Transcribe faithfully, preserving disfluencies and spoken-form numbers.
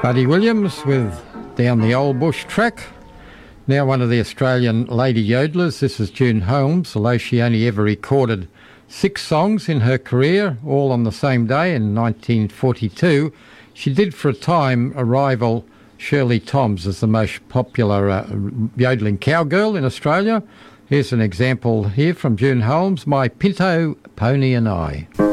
Buddy Williams with Down the Old Bush Track. Now one of the Australian lady yodelers. This is June Holmes, although she only ever recorded six songs in her career, all on the same day in nineteen forty-two. She did for a time rival Shirley Toms as the most popular uh, yodelling cowgirl in Australia. Here's an example here from June Holmes, My Pinto Pony and I.